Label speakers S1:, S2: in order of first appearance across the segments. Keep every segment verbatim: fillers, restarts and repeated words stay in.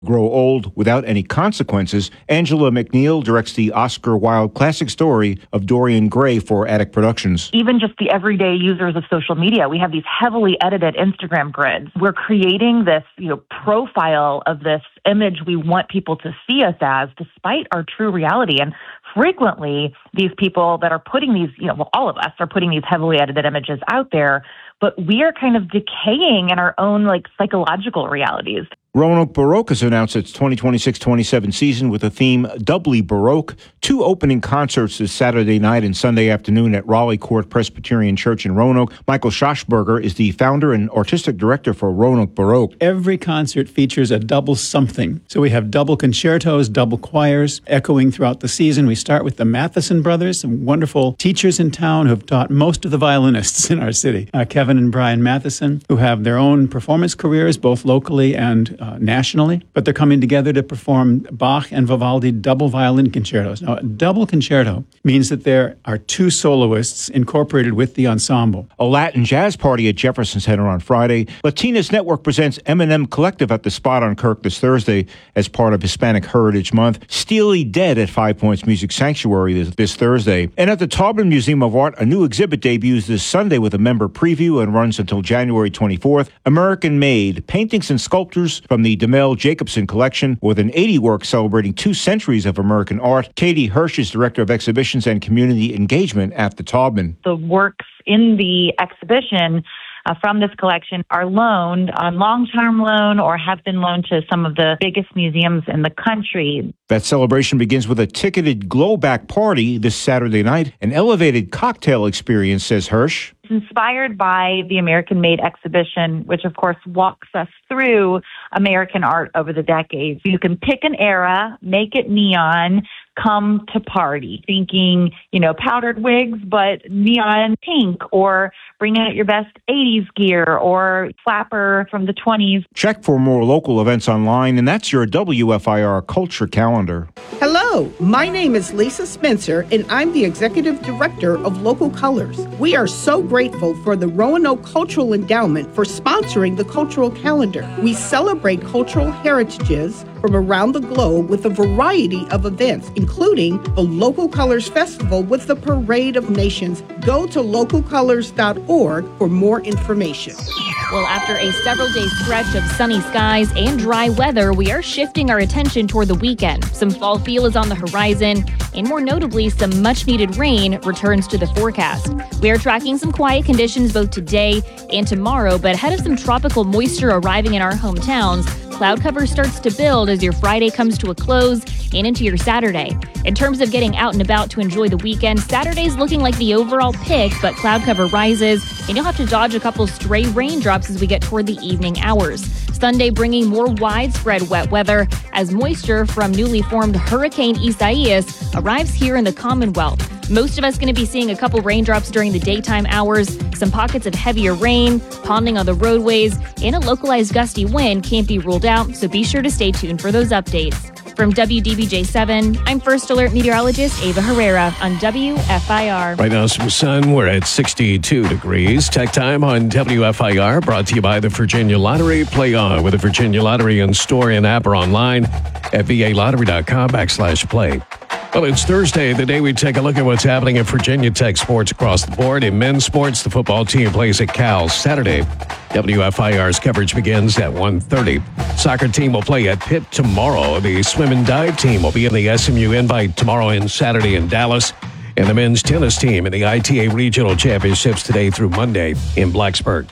S1: Grow Old Without Any Consequences. Angela McNeil directs the Oscar Wilde classic story of Dorian Gray for Attic Productions.
S2: Even just the everyday users of social media, we have these heavily edited Instagram grids. We're creating this, you know, profile of this image we want people to see us as, despite our true reality. And frequently, these people that are putting these, you know, well, all of us are putting these heavily edited images out there, but we are kind of decaying in our own, like, psychological realities.
S1: Roanoke Baroque has announced its twenty twenty-six twenty-seven season with the theme Doubly Baroque. Two opening concerts this Saturday night and Sunday afternoon at Raleigh Court Presbyterian Church in Roanoke. Michael Schoschberger is the founder and artistic director for Roanoke Baroque.
S3: Every concert features a double something. So we have double concertos, double choirs, echoing throughout the season. We start with the Matheson brothers, some wonderful teachers in town who have taught most of the violinists in our city. Uh, Kevin and Brian Matheson, who have their own performance careers, both locally and Uh, nationally, but they're coming together to perform Bach and Vivaldi double violin concertos. Now, a double concerto means that there are two soloists incorporated with the ensemble.
S1: A Latin jazz party at Jefferson Center on Friday. Latinas Network presents M and M Collective at the Spot on Kirk this Thursday as part of Hispanic Heritage Month. Steely Dead at Five Points Music Sanctuary this, this Thursday. And at the Taubman Museum of Art, a new exhibit debuts this Sunday with a member preview and runs until January twenty-fourth. American Made, paintings and sculptures from the DeMel Jacobson collection, with an eighty works celebrating two centuries of American art. Katie Hirsch is Director of Exhibitions and Community Engagement at the Taubman.
S2: The works in the exhibition uh, from this collection are loaned on long-term loan or have been loaned to some of the biggest museums in the country.
S1: That celebration begins with a ticketed glow-back party this Saturday night, an elevated cocktail experience, says Hirsch.
S2: It's inspired by the American Made exhibition, which of course walks us through American art over the decades. You can pick an era, make it neon, come to party, thinking, you know, powdered wigs, but neon pink, or bring out your best eighties gear or flapper from the twenties.
S1: Check for more local events online, and that's your W F I R Culture Calendar.
S4: Hello, my name is Lisa Spencer, and I'm the Executive Director of Local Colors. We are so grateful for the Roanoke Cultural Endowment for sponsoring the Cultural Calendar. We celebrate cultural heritages from around the globe with a variety of events, including the Local Colors Festival with the Parade of Nations. Go to local colors dot org for more information.
S5: Well, after a several-day stretch of sunny skies and dry weather, we are shifting our attention toward the weekend. Some fall feel is on the horizon, and more notably, some much-needed rain returns to the forecast. We are tracking some quiet conditions both today and tomorrow, but ahead of some tropical moisture arriving in our hometowns, cloud cover starts to build as your Friday comes to a close and into your Saturday. In terms of getting out and about to enjoy the weekend, Saturday's looking like the overall pick, but cloud cover rises, and you'll have to dodge a couple stray raindrops as we get toward the evening hours. Sunday bringing more widespread wet weather as moisture from newly formed Hurricane Isaias arrives here in the Commonwealth. Most of us going to be seeing a couple raindrops during the daytime hours, some pockets of heavier rain, ponding on the roadways, and a localized gusty wind can't be ruled out, so be sure to stay tuned for those updates. From W D B J seven, I'm First Alert Meteorologist Ava Herrera on W F I R.
S6: Right now, some sun. We're at sixty-two degrees. Tech Time on W F I R, brought to you by the Virginia Lottery. Play on with the Virginia Lottery in store and app or online at V A lottery dot com backslash play. Well, it's Thursday, the day we take a look at what's happening in Virginia Tech sports across the board. In men's sports, the football team plays at Cal Saturday. W F I R's coverage begins at one thirty. Soccer team will play at Pitt tomorrow. The swim and dive team will be in the S M U Invite tomorrow and Saturday in Dallas. And the men's tennis team in the I T A Regional Championships today through Monday in Blacksburg.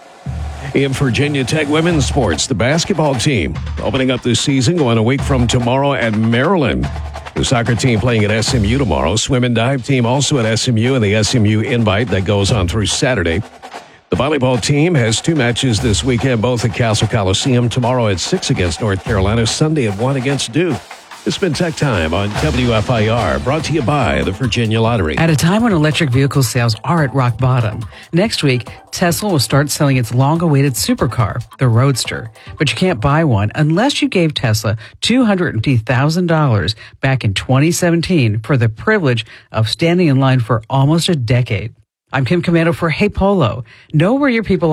S6: In Virginia Tech women's sports, the basketball team opening up this season going a week from tomorrow at Maryland. The soccer team playing at S M U tomorrow. Swim and dive team also at S M U and the S M U Invite that goes on through Saturday. The volleyball team has two matches this weekend, both at Castle Coliseum. Tomorrow at six against North Carolina, Sunday at one against Duke. It's been Tech Time on W F I R, brought to you by the Virginia Lottery.
S7: At a time when electric vehicle sales are at rock bottom, next week, Tesla will start selling its long-awaited supercar, the Roadster. But you can't buy one unless you gave Tesla two hundred fifty thousand dollars back in twenty seventeen for the privilege of standing in line for almost a decade. I'm Kim Commando for Hey Polo. Know where your people are.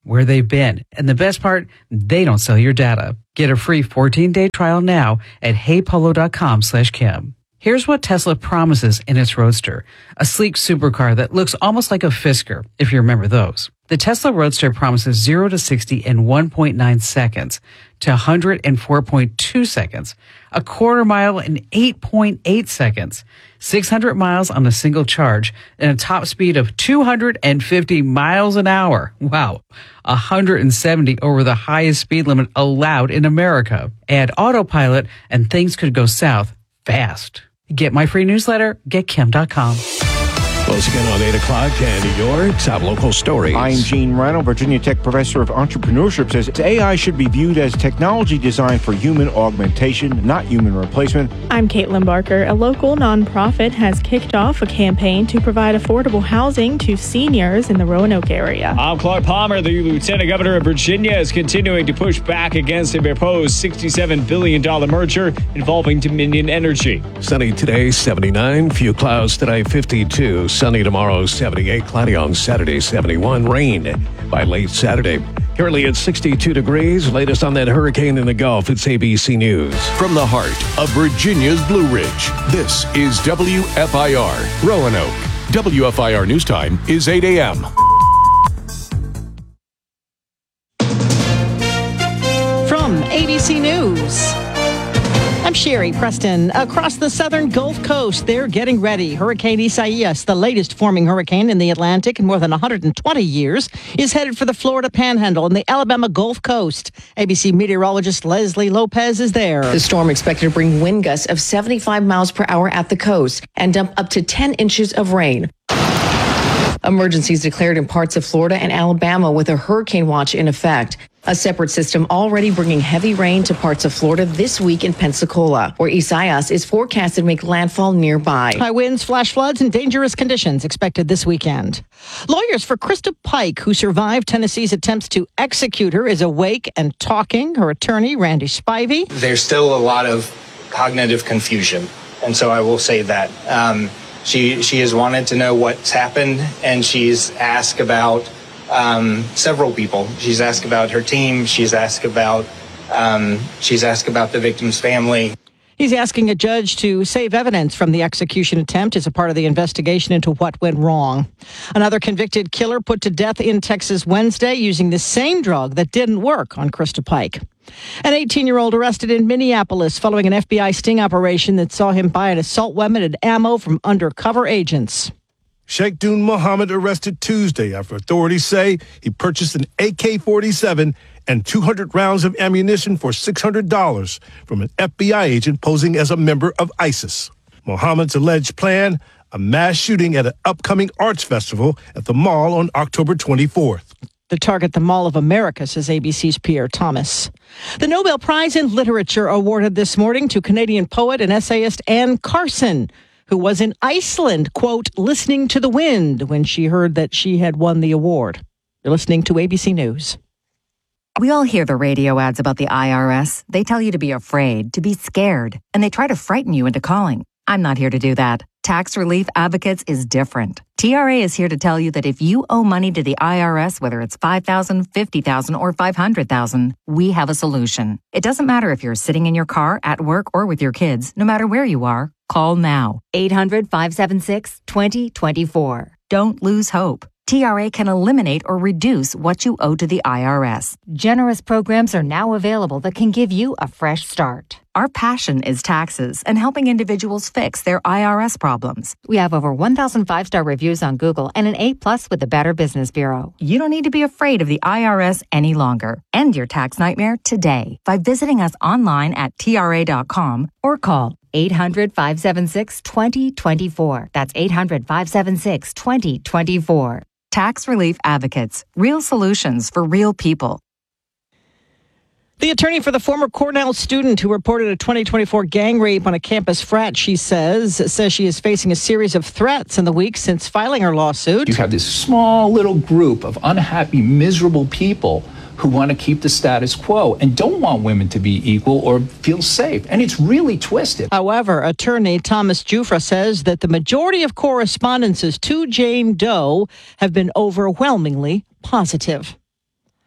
S7: where they've been. And the best part, they don't sell your data. Get a free fourteen-day trial now at heypolo.com slash Kim. Here's what Tesla promises in its Roadster, a sleek supercar that looks almost like a Fisker, if you remember those. The Tesla Roadster promises zero to sixty in one point nine seconds to one hundred in four point two seconds, a quarter mile in eight point eight seconds, six hundred miles on a single charge, and a top speed of two hundred fifty miles an hour. Wow. one hundred seventy over the highest speed limit allowed in America. Add autopilot and things could go south fast. Get my free newsletter, get kim dot com.
S6: Close again on eight o'clock, and your top local stories.
S1: I'm Gene Rano, Virginia Tech professor of entrepreneurship, says A I should be viewed as technology designed for human augmentation, not human replacement.
S8: I'm Caitlin Barker. A local nonprofit has kicked off a campaign to provide affordable housing to seniors in the Roanoke area.
S9: I'm Clark Palmer. The Lieutenant Governor of Virginia is continuing to push back against a proposed sixty-seven billion dollars merger involving Dominion Energy.
S6: Sunny today, seventy-nine. Few clouds today, fifty-two. Sunny tomorrow, seventy-eight. Cloudy on Saturday, seventy-one. Rain by late Saturday. Currently at sixty-two degrees. Latest on that hurricane in the Gulf. It's A B C News.
S10: From the heart of Virginia's Blue Ridge, this is W F I R Roanoke. W F I R News Time is eight a.m.
S11: From A B C News, I'm Sherry Preston. Across the southern Gulf Coast, they're getting ready. Hurricane Isaias, the latest forming hurricane in the Atlantic in more than one hundred twenty years, is headed for the Florida Panhandle and the Alabama Gulf Coast. A B C meteorologist Leslie Lopez is there.
S12: The storm expected to bring wind gusts of seventy-five miles per hour at the coast and dump up to ten inches of rain. Emergencies declared in parts of Florida and Alabama with a hurricane watch in effect. A separate system already bringing heavy rain to parts of Florida this week in Pensacola, where Isaias is forecasted to make landfall nearby.
S11: High winds, flash floods, and dangerous conditions expected this weekend. Lawyers for Krista Pike, who survived Tennessee's attempts to execute her, is awake and talking. Her attorney, Randy Spivey.
S13: There's still a lot of cognitive confusion, and so I will say that. Um, she, she has wanted to know what's happened, and she's asked about Um, several people. She's asked about her team. She's asked about um, she's asked about the victim's family.
S11: He's asking a judge to save evidence from the execution attempt as a part of the investigation into what went wrong. Another convicted killer put to death in Texas Wednesday using the same drug that didn't work on Krista Pike. An eighteen-year-old arrested in Minneapolis following an F B I sting operation that saw him buy an assault weapon and ammo from undercover agents.
S14: Sheikh Dun Mohammed arrested Tuesday after authorities say he purchased an A K forty-seven and two hundred rounds of ammunition for six hundred dollars from an F B I agent posing as a member of ISIS. Mohammed's alleged plan, a mass shooting at an upcoming arts festival at the mall on October twenty-fourth.
S11: The target, the Mall of America, says A B C's Pierre Thomas. The Nobel Prize in Literature awarded this morning to Canadian poet and essayist Anne Carson, who was in Iceland, quote, listening to the wind when she heard that she had won the award. You're listening to A B C News.
S15: We all hear the radio ads about the I R S. They tell you to be afraid, to be scared, and they try to frighten you into calling. I'm not here to do that. Tax Relief Advocates is different. T R A is here to tell you that if you owe money to the I R S, whether it's five thousand dollars, fifty thousand dollars, or five hundred thousand dollars, we have a solution. It doesn't matter if you're sitting in your car, at work, or with your kids. No matter where you are, call now. eight hundred, five seven six, two zero two four. Don't lose hope. T R A can eliminate or reduce what you owe to the I R S. Generous programs are now available that can give you a fresh start. Our passion is taxes and helping individuals fix their I R S problems. We have over one thousand five-star reviews on Google and an A plus with the Better Business Bureau. You don't need to be afraid of the I R S any longer. End your tax nightmare today by visiting us online at T R A dot com or call eight hundred, five seven six, two zero two four. That's eight hundred, five seven six, two zero two four. Tax Relief Advocates. Real solutions for real people.
S11: The attorney for the former Cornell student who reported a twenty twenty-four gang rape on a campus frat, she says, says she is facing a series of threats in the weeks since filing her lawsuit.
S16: You have this small little group of unhappy, miserable people who want to keep the status quo and don't want women to be equal or feel safe. And it's really twisted.
S11: However, attorney Thomas Jufra says that the majority of correspondences to Jane Doe have been overwhelmingly positive.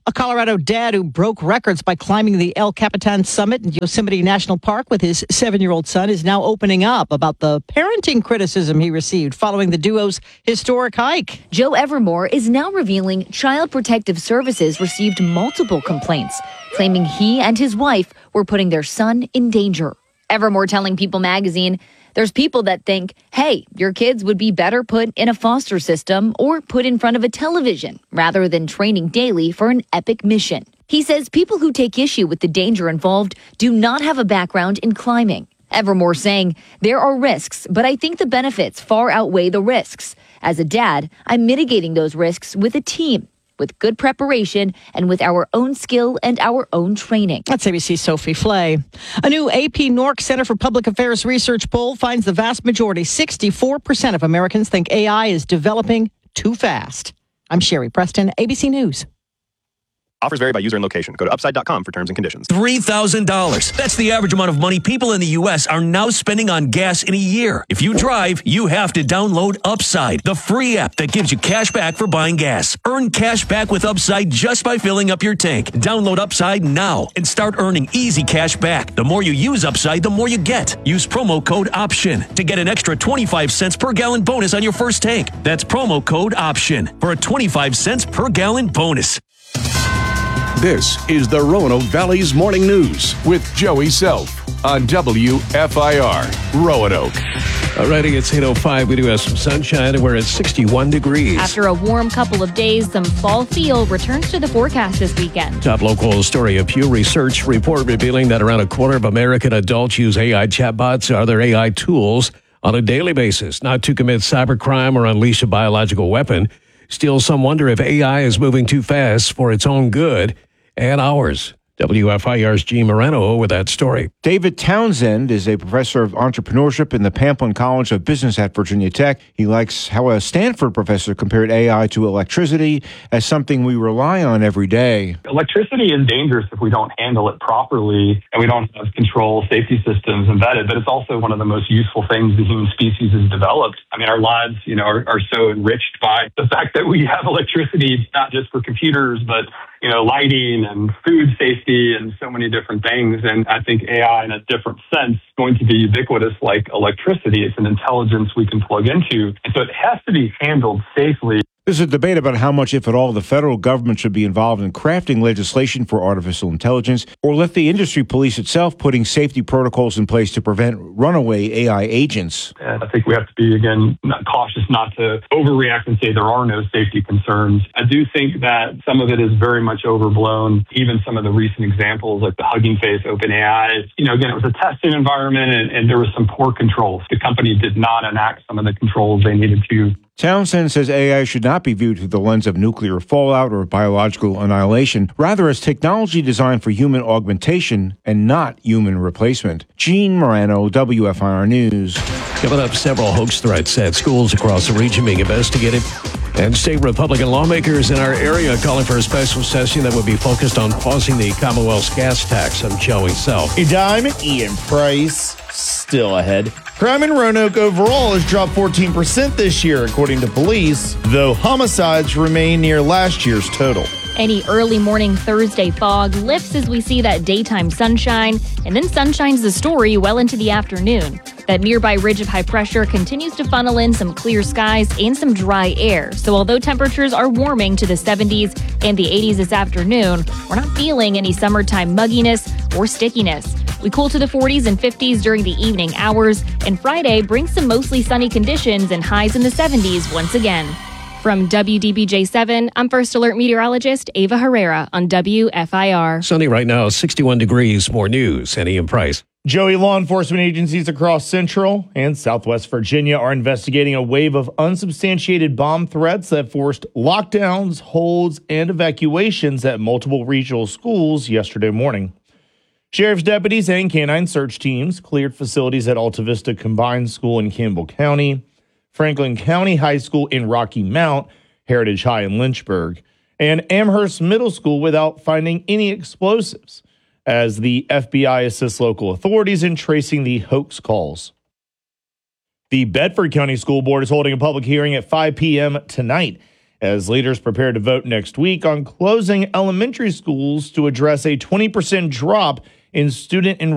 S11: A Colorado dad who broke records by climbing the El Capitan summit in Yosemite National Park with his seven-year-old son is now opening up about the parenting criticism he received following the duo's historic hike.
S17: Joe Evermore is now revealing Child Protective Services received multiple complaints, claiming he and his wife were putting their son in danger. Evermore telling People magazine, there's people that think, hey, your kids would be better put in a foster system or put in front of a television rather than training daily for an epic mission. He says people who take issue with the danger involved do not have a background in climbing. Evermore saying, there are risks, but I think the benefits far outweigh the risks. As a dad, I'm mitigating those risks with a team, with good preparation, and with our own skill and our own training.
S11: That's A B C's Sophie Flay. A new A P N O R C Center for Public Affairs research poll finds the vast majority, sixty-four percent of Americans, think A I is developing too fast. I'm Sherry Preston, A B C News.
S18: Offers vary by user and location. Go to upside dot com for terms and conditions.
S19: three thousand dollars. That's the average amount of money people in the U S are now spending on gas in a year. If you drive, you have to download Upside, the free app that gives you cash back for buying gas. Earn cash back with Upside just by filling up your tank. Download Upside now and start earning easy cash back. The more you use Upside, the more you get. Use promo code OPTION to get an extra twenty-five cents per gallon bonus on your first tank. That's promo code OPTION for a twenty-five cents per gallon bonus.
S10: This is the Roanoke Valley's Morning News with Joey Self on W F I R Roanoke.
S6: Alrighty, it's eight oh five. We do have some sunshine, and we're at sixty-one degrees.
S5: After a warm couple of days, some fall feel returns to the forecast this weekend.
S6: Top local story, a Pew Research report revealing that around a quarter of American adults use A I chatbots or other A I tools on a daily basis, not to commit cybercrime or unleash a biological weapon. Still, some wonder if A I is moving too fast for its own good and ours. W F I R's Gene Moreno with that story.
S1: David Townsend is a professor of entrepreneurship in the Pamplin College of Business at Virginia Tech. He likes how a Stanford professor compared A I to electricity as something we rely on every day.
S20: Electricity is dangerous if we don't handle it properly and we don't have control safety systems embedded, but it's also one of the most useful things the human species has developed. I mean, our lives, you know, are, are so enriched by the fact that we have electricity, not just for computers, but you know, lighting and food safety and so many different things. And I think A I in a different sense is going to be ubiquitous like electricity. It's an intelligence we can plug into. And so it has to be handled safely.
S1: There's a debate about how much, if at all, the federal government should be involved in crafting legislation for artificial intelligence, or let the industry police itself, putting safety protocols in place to prevent runaway A I agents.
S20: And I think we have to be, again, not cautious not to overreact and say there are no safety concerns. I do think that some of it is very much overblown. Even some of the recent examples, like the Hugging Face OpenAI, you know, again, it was a testing environment and, and there was some poor controls. The company did not enact some of the controls they needed to.
S1: Townsend says A I should not be viewed through the lens of nuclear fallout or biological annihilation, rather as technology designed for human augmentation and not human replacement. Gene Morano, W F I R News.
S6: Coming up, several hoax threats at schools across the region being investigated. And state Republican lawmakers in our area calling for a special session that would be focused on pausing the Commonwealth's gas tax. I'm Joey Self.
S21: A dime, Ian Price, still ahead. Crime in Roanoke overall has dropped fourteen percent this year, according to police, though homicides remain near last year's total.
S5: Any early morning Thursday fog lifts as we see that daytime sunshine, and then sunshines the story well into the afternoon. That nearby ridge of high pressure continues to funnel in some clear skies and some dry air. So although temperatures are warming to the seventies and the eighties this afternoon, we're not feeling any summertime mugginess or stickiness. We cool to the forties and fifties during the evening hours, and Friday brings some mostly sunny conditions and highs in the seventies once again. From W D B J seven, I'm First Alert meteorologist Ava Herrera on W F I R.
S6: Sunny right now, sixty-one degrees. More news, and Ian Price.
S21: Joey, law enforcement agencies across Central and Southwest Virginia are investigating a wave of unsubstantiated bomb threats that forced lockdowns, holds, and evacuations at multiple regional schools yesterday morning. Sheriff's deputies and canine search teams cleared facilities at Alta Vista Combined School in Campbell County, Franklin County High School in Rocky Mount, Heritage High in Lynchburg, and Amherst Middle School without finding any explosives, as the F B I assists local authorities in tracing the hoax calls. The Bedford County School Board is holding a public hearing at five p.m. tonight as leaders prepare to vote next week on closing elementary schools to address a twenty percent drop in student enrollment.